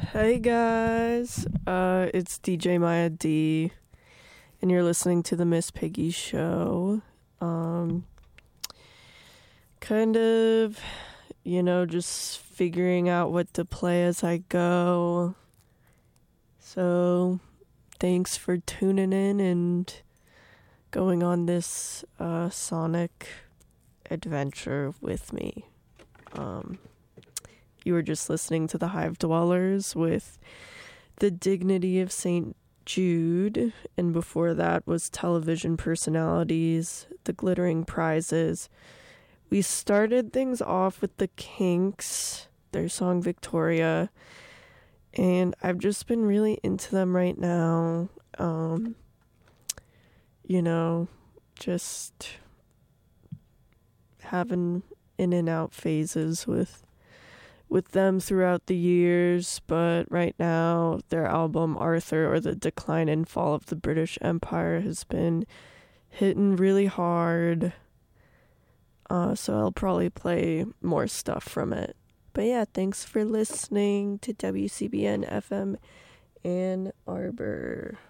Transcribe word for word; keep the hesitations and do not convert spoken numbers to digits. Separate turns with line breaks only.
Hey guys, uh, it's D J Maya D, and you're listening to the Miss Piggy Show. Um, kind of, you know, just figuring out what to play as I go. So, thanks for tuning in and going on this uh, sonic adventure with me. Um, you were just listening to the Hive Dwellers with The Dignity of Saint Jude, and before that was Television Personalities, The Glittering Prizes. We started things off with the Kinks, their song Victoria, and I've just been really into them right now. Um, you know, just having in and out phases with with them throughout the years, but right now their album Arthur, or The Decline and Fall of the British Empire, has been hitting really hard. Uh, so I'll probably play more stuff from it. But yeah, thanks for listening to W C B N F M Ann Arbor.